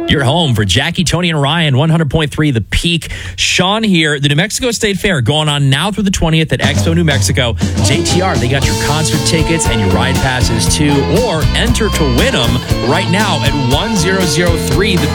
You're home for Jackie, Tony, and Ryan, 100.3 The Peak. Sean here. The New Mexico State Fair going on now through the 20th at Expo New Mexico. JTR, they got your concert tickets and your ride passes too, or enter to win them right now at 1003 The